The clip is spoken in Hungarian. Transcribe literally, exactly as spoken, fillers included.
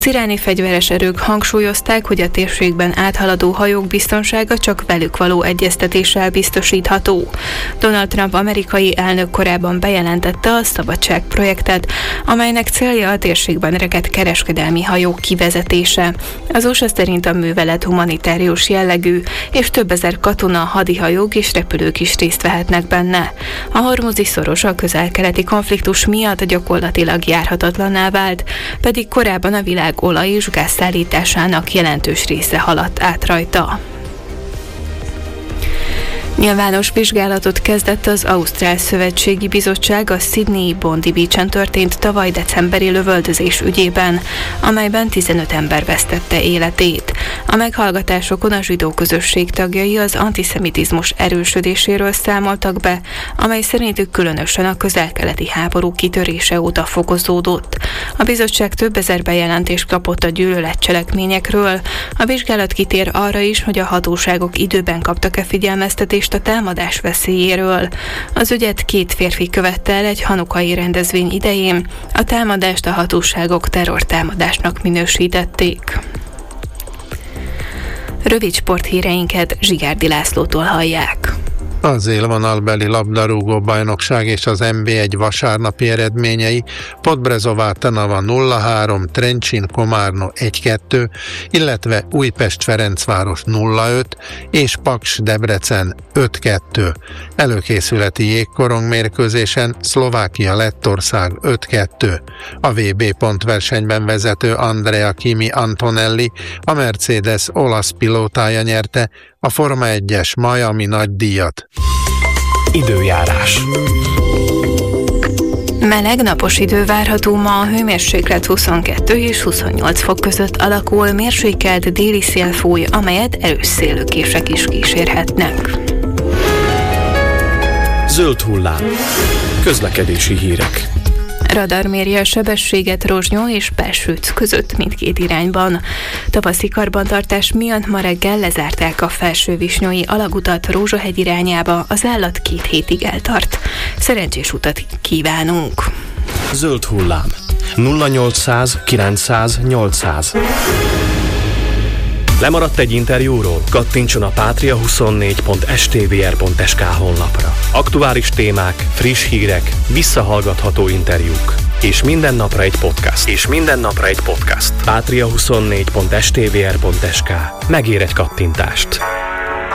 Az iráni fegyveres erők hangsúlyozták, hogy a térségben áthaladó hajók biztonsága csak velük való egyeztetéssel biztosítható. Donald Trump amerikai elnök korábban bejelentette a Szabadság projektet, amelynek célja a térségben rekedt kereskedelmi hajók kivezetése. Az u es á szerint a művelet humanitárius jellegű, és több ezer katona, hadihajók és repülők is részt vehetnek benne. A hormuzi szoros a közel-keleti konfliktus miatt gyakorlatilag járhatatlanná vált, pedig korábban a világ olaj- és gázszállításának jelentős része haladt át rajta. Nyilvános vizsgálatot kezdett az Ausztrál Szövetségi Bizottság a Sydney-i Bondi Beach-en történt tavaly decemberi lövöldözés ügyében, amelyben tizenöt ember vesztette életét. A meghallgatásokon a zsidó közösség tagjai az antiszemitizmus erősödéséről számoltak be, amely szerintük különösen a közel-keleti háború kitörése óta fokozódott. A bizottság több ezer bejelentést kapott a gyűlöletcselekményekről. A vizsgálat kitér arra is, hogy a hatóságok időben kaptak-e figyelmeztetést a támadás veszélyéről. Az ügyet két férfi követte el egy hanukai rendezvény idején. A támadást a hatóságok terrortámadásnak minősítették. Rövid sporthíreinket Zsigárdi Lászlótól hallják. Az élvonalbeli labdarúgó bajnokság és az en bé egy vasárnapi eredményei: Podbrezová Trnava nulla három, Trencsin Komárno egy kettő, illetve Újpest Ferencváros nulla öt és Paks Debrecen öt kettő. Előkészületi jégkorong mérkőzésen Szlovákia Lettország öt kettő. A vé bé pontversenyben vezető Andrea Kimi Antonelli, a Mercedes olasz pilótája nyerte a Forma egyes Miami nagydíjat. Időjárás. Meleg, napos idő várható ma, a hőmérséklet huszonkettő és huszonnyolc fok között alakul, mérsékelt déli szél fúj, amelyet erős széllökések is kísérhetnek. Zöld hullám. Közlekedési hírek. Radar méri a sebességet Rozsnyó és Pelsőc között mindkét irányban. Tavaszi karbantartás miatt ma reggel lezárták a Felsővisnyói alagutat Rózsahegy irányába, az állat két hétig eltart. Szerencsés utat kívánunk! Zöld hullám. nulla nyolcszáz kilencszáz nyolcszáz. Lemaradt egy interjúról? Kattintson a pátria huszonnégy pont es té vé er pont es ká honlapra. Aktuális témák, friss hírek, visszahallgatható interjúk. És minden napra egy podcast. És minden napra egy podcast. pátria huszonnégy pont es té vé er pont es ká. Megér egy kattintást.